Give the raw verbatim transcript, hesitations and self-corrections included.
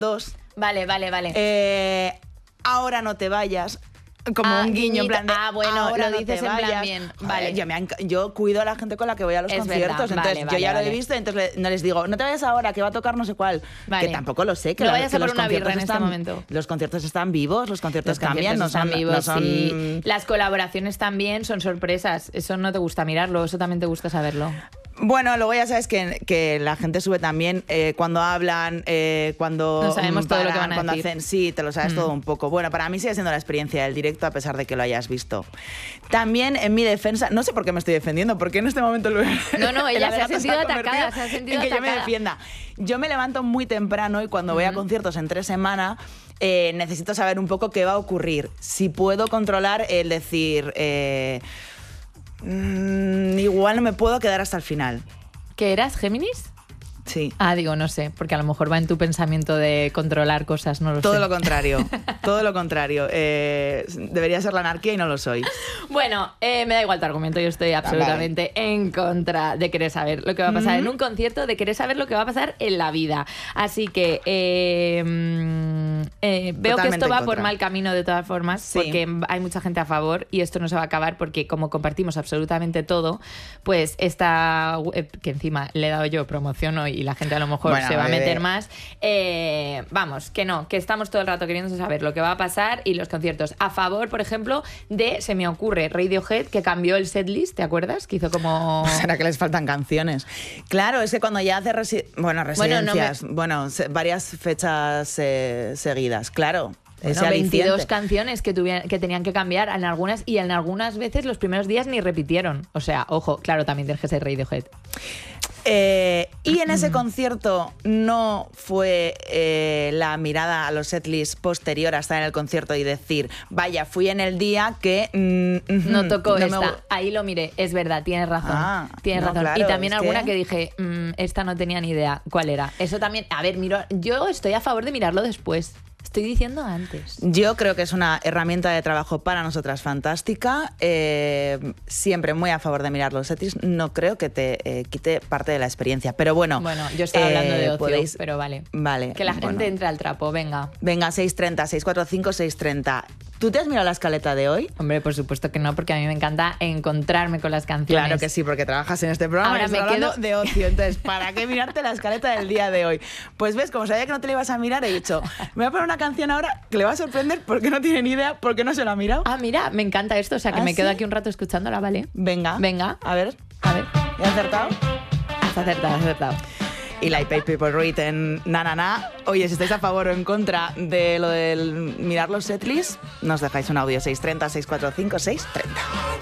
dos. Vale, vale, vale. Eh, ahora no te vayas. Como Ah, un guiño, en plan de, ah, bueno, ahora lo no dices te en plan vayas. bien. Joder, Vale. yo, me han- yo cuido a la gente con la que voy a los Es conciertos, verdad, entonces vale, yo vale, ya lo vale. he visto, entonces le- no les digo, no te vayas ahora, que va a tocar no sé cuál. Vale. Que tampoco lo sé, que, No la- vayas que a por los una birra conciertos en este están, momento. los conciertos están vivos, los conciertos Los cambian, conciertos no son, están vivos, no son- sí. Las colaboraciones también son sorpresas. Eso no te gusta mirarlo, eso también te gusta saberlo. Bueno, luego ya sabes que, que la gente sube también eh, cuando hablan, eh, cuando No sabemos mm, todo lo que paran, van a cuando decir. hacen, sí, te lo sabes Mm. todo un poco. Bueno, para mí sigue siendo la experiencia del directo a pesar de que lo hayas visto. También en mi defensa, no sé por qué me estoy defendiendo, porque en este momento lo No, no, el ella se ha alegato sentido ha atacada, convertido se ha sentido en que yo me atacada. defienda. Yo me levanto muy temprano y cuando voy a conciertos en tres semanas eh, necesito saber un poco qué va a ocurrir. Si puedo controlar el decir, eh, mm, igual no me puedo quedar hasta el final. ¿Qué eras, Géminis? Sí. Ah, digo, no sé, porque a lo mejor va en tu pensamiento de controlar cosas, no lo Todo sé. lo contrario, todo lo contrario. Eh, debería ser la anarquía y no lo soy. Bueno, eh, me da igual tu argumento, yo estoy absolutamente en contra de querer saber lo que va a pasar en un concierto, de querer saber lo que va a pasar en la vida. Así que eh, mm, eh, veo Totalmente que esto en va contra. por mal camino de todas formas, Sí. porque hay mucha gente a favor y esto no se va a acabar porque como compartimos absolutamente todo, pues esta web que encima le he dado yo promoción hoy y la gente a lo mejor Bueno, se va a bebé. meter más, eh, vamos, que no, que estamos todo el rato queriendo saber lo que va a pasar y los conciertos. A favor, por ejemplo, de, se me ocurre, Radiohead, que cambió el setlist, ¿te acuerdas? Que hizo como... ¿Será que les faltan canciones? Claro, es que cuando ya hace resi- bueno, Bueno, no me- residencias, bueno, se- varias fechas eh, seguidas, claro. Bueno, ese veintidós aliciente. canciones que, tuvieran, que tenían que cambiar en algunas y en algunas veces los primeros días ni repitieron. O sea, ojo, claro, también tienes que ser Radiohead. Eh, y en ese concierto no fue eh, la mirada a los setlists posterior a estar en el concierto y decir, vaya, fui en el día que... mm, mm, No tocó no me esta. gu- Ahí lo miré, es verdad, tienes razón. Ah, tienes no, razón. claro, y también es alguna que- que, dije, mm, esta no tenía ni idea cuál era. Eso también, a ver, miro, yo estoy a favor de mirarlo después. Estoy diciendo antes. Yo creo que es una herramienta de trabajo para nosotras fantástica. Eh, siempre muy a favor de mirar los setlists. No creo que te eh, quite parte de la experiencia. Pero bueno. Bueno, yo estaba hablando de eh, ocio, podéis- pero vale. Vale. Que la gente bueno. entre al trapo, venga. Venga, seis treinta, seis cuarenta y cinco, seis treinta. ¿Tú te has mirado la escaleta de hoy? Hombre, por supuesto que no, porque a mí me encanta encontrarme con las canciones. Claro que sí, porque trabajas en este programa Ahora y me estás hablando quedo- de ocio. Entonces, ¿para qué mirarte la escaleta del día de hoy? Pues ves, como sabía que no te la ibas a mirar, he dicho, me voy a poner una canción ahora que le va a sorprender porque no tiene ni idea, porque no se la ha mirado. Ah, mira, me encanta esto, o sea que ¿Ah, me quedo sí? aquí un rato escuchándola, ¿vale? Venga. Venga. A ver, A ver, ¿he acertado? has acertado, has acertado. Y Like Pay People Read en Na Na Na. Oye, si estáis a favor o en contra de lo del mirar los setlists, nos dejáis un audio seis treinta, seis cuarenta y cinco, seis treinta.